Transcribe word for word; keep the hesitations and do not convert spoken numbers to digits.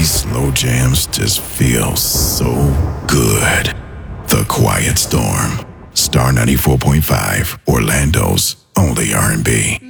These slow jams just feel so good. The Quiet Storm. Star ninety-four point five, Orlando's only R and B.